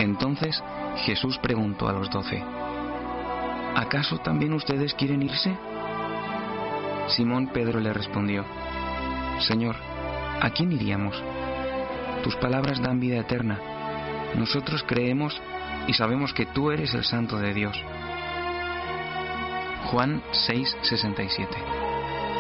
Entonces Jesús preguntó a los 12: ¿Acaso también ustedes quieren irse? Simón Pedro le respondió: Señor, ¿a quién iríamos? Tus palabras dan vida eterna. Nosotros creemos y sabemos que tú eres el Santo de Dios. Juan 6:67.